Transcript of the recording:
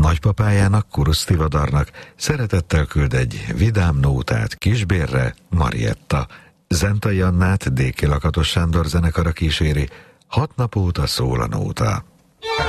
Nagypapájának, Kurusz Tivadarnak szeretettel küld egy vidám nótát Kisbérre Marietta. Zentai Annát Déki Lakatos Sándor zenekara kíséri, 6 nap óta szól a nóta.